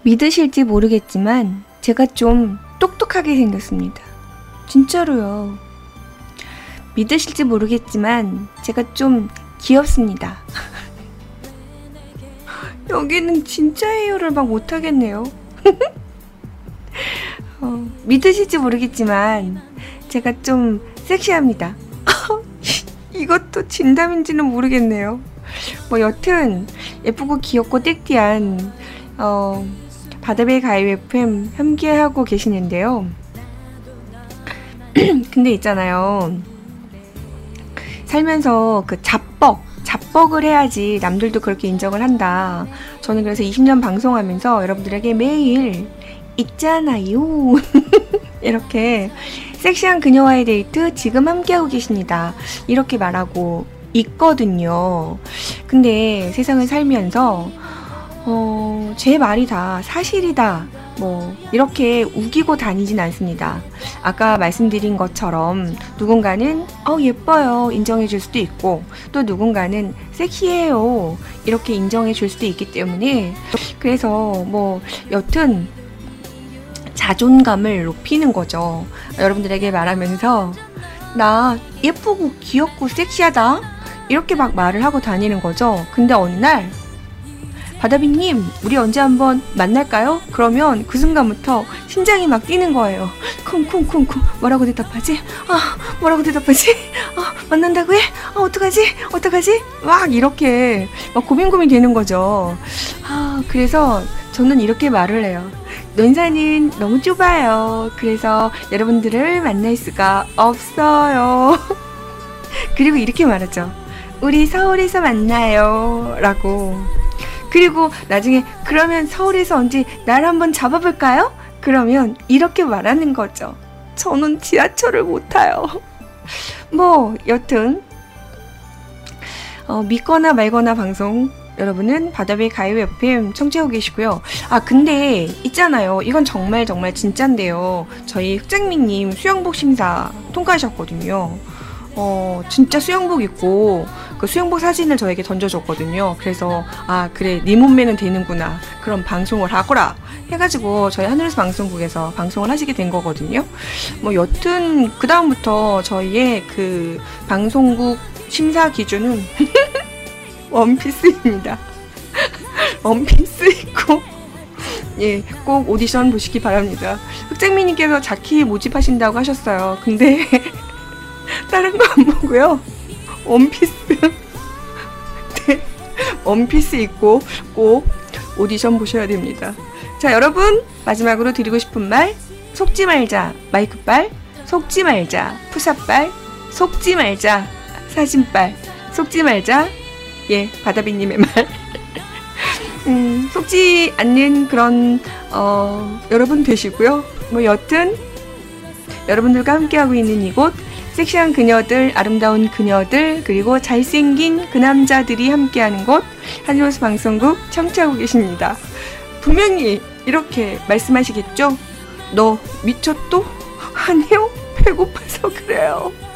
믿으실지 모르겠지만 제가 좀 똑똑하게 생겼습니다. 진짜로요. 믿으실지 모르겠지만 제가 좀 귀엽습니다. 여기는 진짜예요를 막 못하겠네요. 믿으실지 모르겠지만 제가 좀 섹시합니다. 이것도 진담인지는 모르겠네요. 뭐 여튼 예쁘고 귀엽고 땡띠한 바다베이 가요 FM 함께하고 계시는데요. 근데 있잖아요. 살면서 그 자뻑을 해야지 남들도 그렇게 인정을 한다. 저는 그래서 20년 방송하면서 여러분들에게 매일 있잖아요. 이렇게 섹시한 그녀와의 데이트 지금 함께하고 계십니다. 이렇게 말하고 있거든요. 근데 세상을 살면서 제 말이 다 사실이다. 뭐 이렇게 우기고 다니진 않습니다. 아까 말씀드린 것처럼 누군가는 예뻐요 인정해 줄 수도 있고 또 누군가는 섹시해요 이렇게 인정해 줄 수도 있기 때문에 그래서 뭐 여튼 자존감을 높이는 거죠. 여러분들에게 말하면서 나 예쁘고 귀엽고 섹시하다 이렇게 막 말을 하고 다니는 거죠. 근데 어느 날 바다비님 우리 언제 한번 만날까요? 그러면 그 순간부터 심장이 막 뛰는 거예요. 쿵쿵쿵쿵 뭐라고 대답하지? 뭐라고 대답하지? 만난다고 해? 어떡하지? 막 이렇게 막 고민 되는 거죠. 그래서 저는 이렇게 말을 해요. 논산은 너무 좁아요. 그래서 여러분들을 만날 수가 없어요. 그리고 이렇게 말하죠. 우리 서울에서 만나요 라고. 그리고 나중에 그러면 서울에서 언제 날 한번 잡아볼까요? 그러면 이렇게 말하는 거죠. 저는 지하철을 못 타요. 뭐 여튼 믿거나 말거나 방송 여러분은 바다베이 가요 FM 청취하고 계시고요. 근데 있잖아요. 이건 정말 진짠데요. 저희 흑장미님 수영복 심사 통과하셨거든요. 진짜 수영복 입고 그 수영복 사진을 저에게 던져줬거든요. 그래서 그래 네 몸매는 되는구나. 그럼 방송을 하거라 해가지고 저희 하늘에서 방송국에서 방송을 하시게 된 거거든요. 뭐 여튼 그 다음부터 저희의 그 방송국 심사 기준은 원피스입니다. 원피스 입고 꼭 오디션 보시기 바랍니다. 흑장미님께서 자키 모집하신다고 하셨어요. 근데 다른 거 안 보고요. 원피스 네, 원피스 입고 꼭 오디션 보셔야 됩니다. 자 여러분 마지막으로 드리고 싶은 말 속지 말자 마이크빨 속지 말자 푸사빨 속지 말자 사진빨 속지 말자 바다비님의 말 속지 않는 그런 여러분 되시고요. 뭐 여튼 여러분들과 함께하고 있는 이곳 섹시한 그녀들, 아름다운 그녀들, 그리고 잘생긴 그 남자들이 함께하는 곳 하늘로스 방송국 청취하고 계십니다. 분명히 이렇게 말씀하시겠죠? 너 미쳤또? 아니요, 배고파서 그래요.